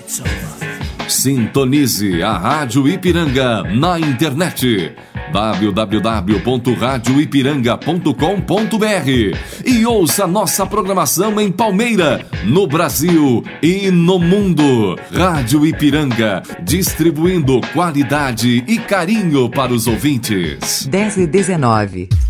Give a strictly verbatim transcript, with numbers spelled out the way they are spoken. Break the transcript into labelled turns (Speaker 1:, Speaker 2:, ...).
Speaker 1: Sintonize a Rádio Ipiranga na internet w w w ponto rádio ipiranga ponto com ponto b r e ouça nossa programação em Palmeira, no Brasil e no mundo. Rádio Ipiranga, distribuindo qualidade e carinho para os ouvintes.
Speaker 2: dez e dezenove.